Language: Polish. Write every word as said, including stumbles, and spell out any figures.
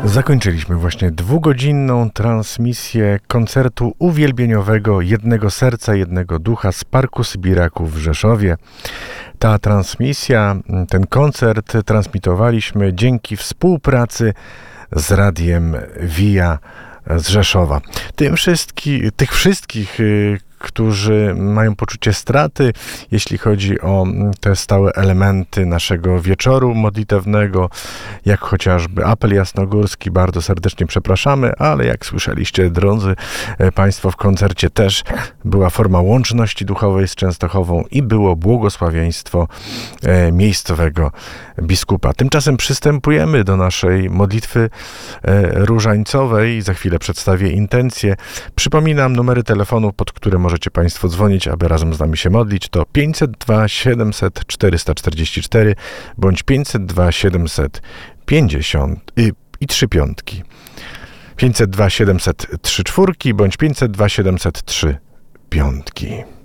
Zakończyliśmy właśnie dwugodzinną transmisję koncertu uwielbieniowego Jednego Serca, Jednego Ducha z Parku Sybiraków w Rzeszowie. Ta transmisja, ten koncert transmitowaliśmy dzięki współpracy z Radiem Via z Rzeszowa. Tym wszystki, tych wszystkich, którzy mają poczucie straty, jeśli chodzi o te stałe elementy naszego wieczoru modlitewnego, jak chociażby apel jasnogórski, bardzo serdecznie przepraszamy, ale jak słyszeliście, drodzy Państwo, w koncercie też była forma łączności duchowej z Częstochową i było błogosławieństwo miejscowego biskupa. Tymczasem przystępujemy do naszej modlitwy różańcowej. Za chwilę przedstawię intencje. Przypominam numery telefonu, pod które możecie Państwo dzwonić, aby razem z nami się modlić. To pięćset dwa siedemset czterysta czterdzieści cztery bądź pięćset dwa siedemset pięćdziesiąt i, i trzy piątki. pięćset dwa siedemset trzy czwórki bądź pięćset dwa siedemset trzy piątki.